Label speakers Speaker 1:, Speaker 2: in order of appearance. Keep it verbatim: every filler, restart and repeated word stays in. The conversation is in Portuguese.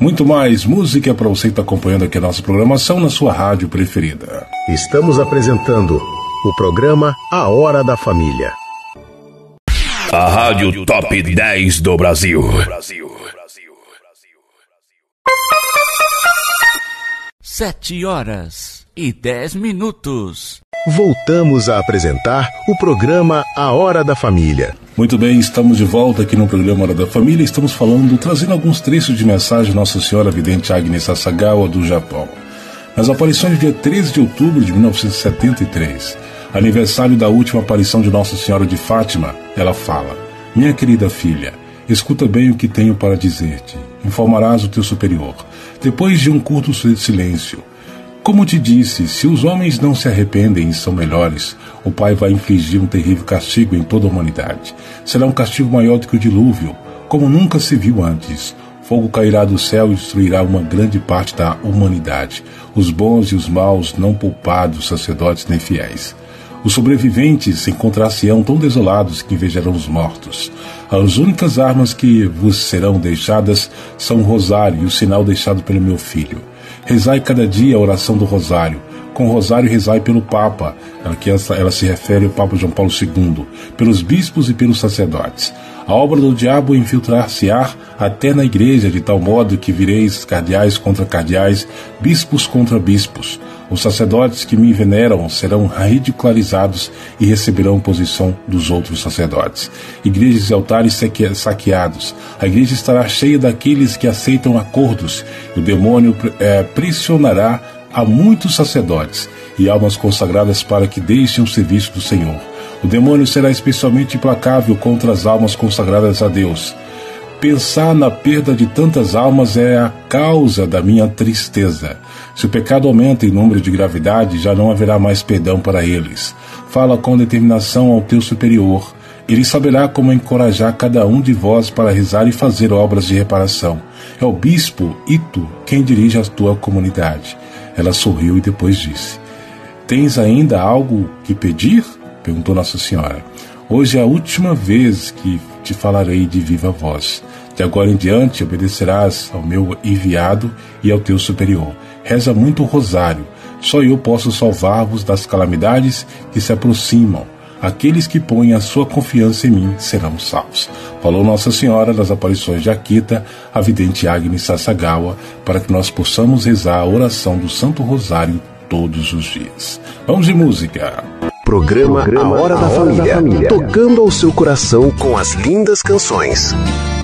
Speaker 1: Muito mais música para você que está acompanhando aqui a nossa programação na sua rádio preferida.
Speaker 2: Estamos apresentando o programa A Hora da Família.
Speaker 3: A Rádio Top dez do Brasil.
Speaker 4: Sete horas e dez minutos.
Speaker 2: Voltamos a apresentar o programa A Hora da Família.
Speaker 1: Muito bem, estamos de volta aqui no programa Hora da Família. Estamos falando, trazendo alguns trechos de mensagem de Nossa Senhora Vidente Agnes Sasagawa do Japão. Nas aparições do dia treze de outubro de mil novecentos e setenta e três, aniversário da última aparição de Nossa Senhora de Fátima, ela fala: minha querida filha, escuta bem o que tenho para dizer-te. Informarás o teu superior. Depois de um curto silêncio, como te disse, se os homens não se arrependem e são melhores, o Pai vai infligir um terrível castigo em toda a humanidade. Será um castigo maior do que o dilúvio, como nunca se viu antes. Fogo cairá do céu e destruirá uma grande parte da humanidade, os bons e os maus, não poupados, sacerdotes nem fiéis. Os sobreviventes encontrar-se-ão tão desolados que invejarão os mortos. As únicas armas que vos serão deixadas são o rosário e o sinal deixado pelo meu filho. Rezai cada dia a oração do rosário. Com o rosário rezai pelo Papa, que ela se refere ao Papa João Paulo segundo, pelos bispos e pelos sacerdotes. A obra do diabo infiltrar-se-á até na igreja, de tal modo que vireis cardeais contra cardeais, bispos contra bispos. Os sacerdotes que me veneram serão ridicularizados e receberão posição dos outros sacerdotes. Igrejas e altares saqueados. A igreja estará cheia daqueles que aceitam acordos, e o demônio é, pressionará a muitos sacerdotes e almas consagradas para que deixem o serviço do Senhor. O demônio será especialmente implacável contra as almas consagradas a Deus. Pensar na perda de tantas almas é a causa da minha tristeza. Se o pecado aumenta em número de gravidade, já não haverá mais perdão para eles. Fala com determinação ao teu superior. Ele saberá como encorajar cada um de vós para rezar e fazer obras de reparação. É o bispo Ito quem dirige a tua comunidade. Ela sorriu e depois disse: tens ainda algo que pedir? Perguntou Nossa Senhora. Hoje é a última vez que te falarei de viva voz. De agora em diante obedecerás ao meu enviado e ao teu superior. Reza muito o rosário. Só eu posso salvar-vos das calamidades que se aproximam. Aqueles que põem a sua confiança em mim serão salvos. Falou Nossa Senhora das aparições de Akita, a vidente Agnes Sasagawa, para que nós possamos rezar a oração do Santo Rosário todos os dias. Vamos de música.
Speaker 2: Programa, Programa A Hora, da, a Hora Família, da Família, tocando ao seu coração com as lindas canções.